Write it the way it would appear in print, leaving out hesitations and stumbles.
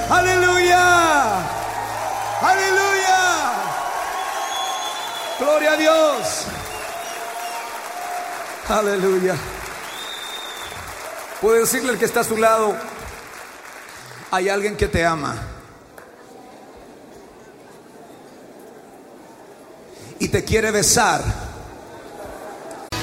Aleluya. Aleluya. Gloria a Dios. Aleluya. Puede decirle al que está a su lado: hay alguien que te ama y te quiere besar